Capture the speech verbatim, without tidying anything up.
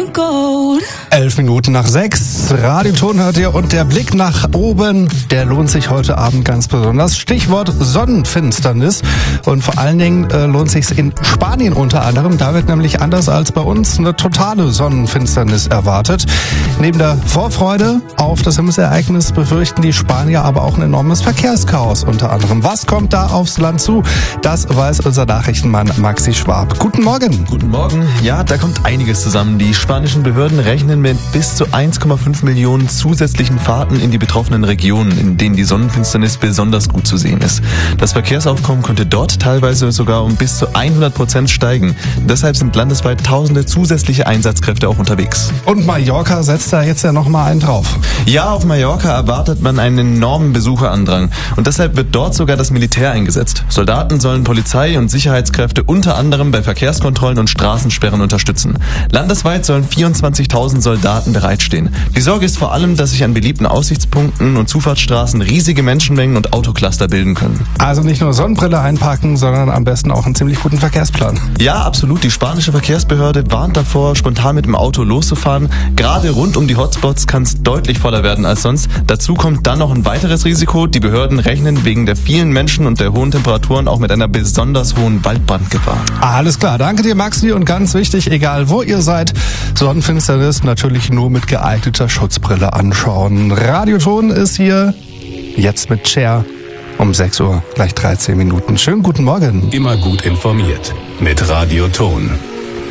Elf Minuten nach sechs. Radioton hört ihr und der Blick nach oben, der lohnt sich heute Abend ganz besonders. Stichwort Sonnenfinsternis. Und vor allen Dingen äh, lohnt sich's in Spanien unter anderem. Da wird nämlich anders als bei uns eine totale Sonnenfinsternis erwartet. Neben der Vorfreude auf das Himmelsereignis befürchten die Spanier aber auch ein enormes Verkehrschaos unter anderem. Was kommt da aufs Land zu? Das weiß unser Nachrichtenmann Maxi Schwab. Guten Morgen. Guten Morgen. Ja, da kommt einiges zusammen. Die spanischen Behörden rechnen mit bis zu eins Komma fünf Millionen zusätzlichen Fahrten in die betroffenen Regionen, in denen die Sonnenfinsternis besonders gut zu sehen ist. Das Verkehrsaufkommen könnte dort teilweise sogar um bis zu hundert Prozent steigen. Deshalb sind landesweit tausende zusätzliche Einsatzkräfte auch unterwegs. Und Mallorca setzt da jetzt ja noch mal einen drauf. Ja, auf Mallorca erwartet man einen enormen Besucherandrang. Und deshalb wird dort sogar das Militär eingesetzt. Soldaten sollen Polizei und Sicherheitskräfte unter anderem bei Verkehrskontrollen und Straßensperren unterstützen. Landesweit sollen vierundzwanzigtausend Soldaten bereitstehen. Die Sorge ist vor allem, dass sich an beliebten Aussichtspunkten und Zufahrtsstraßen riesige Menschenmengen und Autocluster bilden können. Also nicht nur Sonnenbrille einpacken, sondern am besten auch einen ziemlich guten Verkehrsplan. Ja, absolut. Die spanische Verkehrsbehörde warnt davor, spontan mit dem Auto loszufahren. Gerade rund um die Hotspots kann es deutlich voller werden als sonst. Dazu kommt dann noch ein weiteres Risiko. Die Behörden rechnen wegen der vielen Menschen und der hohen Temperaturen auch mit einer besonders hohen Waldbrandgefahr. Alles klar. Danke dir, Maxi. Und ganz wichtig, egal wo ihr seid, Sonnenfinsternis natürlich nur mit geeigneter Schutzbrille anschauen. Radioton ist hier jetzt mit Cher um sechs Uhr, gleich dreizehn Minuten. Schönen guten Morgen. Immer gut informiert mit Radioton.